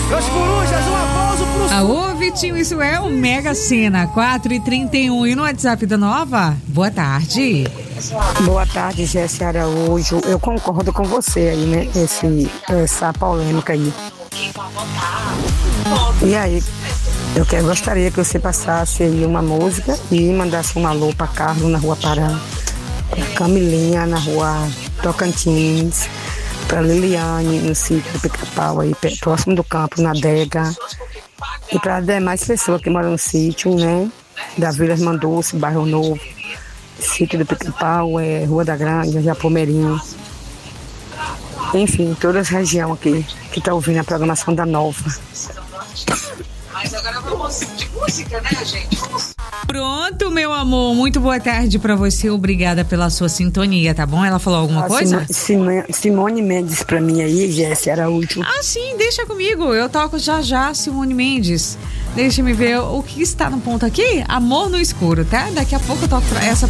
Meus corujas, um aplauso pro... Alô, Vitinho, isso é o Mega Sena 4h31 e no WhatsApp da Nova. Boa tarde. Boa tarde, Jéssica Araújo. Eu concordo com você aí, né? Essa polêmica aí. E aí, gostaria que você passasse aí uma música e mandasse um alô pra Carlos na Rua Pará, pra Camilinha na Rua Tocantins, pra Liliane no sítio do Pica-Pau aí, próximo do campo, na Adega, e para demais pessoas que moram no sítio, né? Da Vila Manduce, Bairro Novo, sítio do Pica-Pau, Rua da Grande, Japomeirinho. Enfim, toda essa região aqui que tá ouvindo a programação da Nova. Mas agora vamos de música, né, gente? Pronto, meu amor, muito boa tarde pra você, obrigada pela sua sintonia, tá bom? Ela falou alguma coisa? Simone Mendes pra mim aí, Jéssica Araújo. Ah, sim, deixa comigo, eu toco já, Simone Mendes. Deixa me ver o que está no ponto aqui, Amor no Escuro, tá? Daqui a pouco eu toco essa